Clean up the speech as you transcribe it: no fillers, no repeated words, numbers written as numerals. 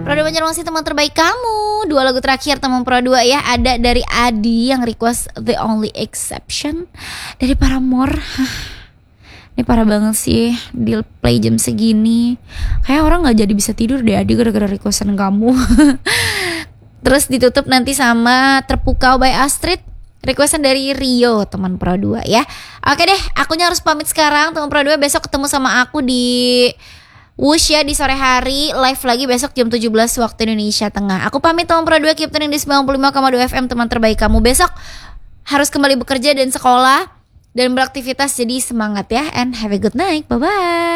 Pro 2 Banjarmasin teman terbaik kamu. 2 lagu terakhir teman Pro 2 ya. Ada dari Adi yang request The Only Exception dari Paramore. Ini parah banget sih di play jam segini. Kayak orang gak jadi bisa tidur deh Adi gara-gara requestan kamu. Terus ditutup nanti sama Terpukau by Astrid, requestan dari Rio teman Pro 2 ya. Oke deh, akunya harus pamit sekarang teman Pro 2. Besok ketemu sama aku di Wush ya di sore hari. Live lagi besok jam 17 waktu Indonesia Tengah. Aku pamit teman Pro 2, keep tuning di 95,2 FM teman terbaik kamu. Besok harus kembali bekerja dan sekolah dan beraktivitas, jadi semangat ya. And have a good night, bye bye.